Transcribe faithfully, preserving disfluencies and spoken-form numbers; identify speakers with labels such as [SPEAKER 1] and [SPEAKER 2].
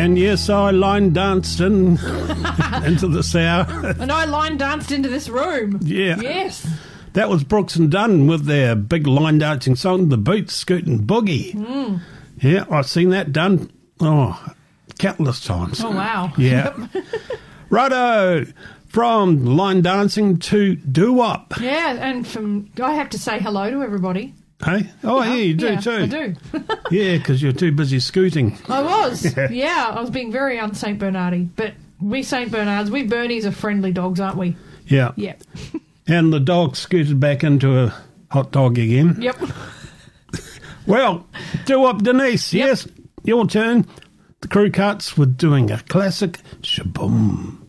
[SPEAKER 1] And yes, I line danced in into the sow.
[SPEAKER 2] And I line danced into this room.
[SPEAKER 1] Yeah.
[SPEAKER 2] Yes.
[SPEAKER 1] That was Brooks and Dunn with their big line dancing song, The Boots Scootin' Boogie.
[SPEAKER 2] Mm.
[SPEAKER 1] Yeah, I've seen that done, oh, countless times.
[SPEAKER 2] Oh, wow.
[SPEAKER 1] Yeah. Righto, from line dancing to doo-wop.
[SPEAKER 2] Yeah, and from I have to say hello to everybody.
[SPEAKER 1] Hey? Oh, yeah, you do
[SPEAKER 2] yeah,
[SPEAKER 1] too.
[SPEAKER 2] I do.
[SPEAKER 1] Yeah, because you're too busy scooting.
[SPEAKER 2] I was. Yeah, I was being very un-Saint Bernardy. But we Saint Bernards, we Bernies are friendly dogs, aren't we?
[SPEAKER 1] Yeah.
[SPEAKER 2] Yeah.
[SPEAKER 1] And the dog scooted back into a hot dog again.
[SPEAKER 2] Yep.
[SPEAKER 1] Well, doo-wop Denise,
[SPEAKER 2] Yep.
[SPEAKER 1] yes, your turn. The Crew Cuts were doing a classic shaboom.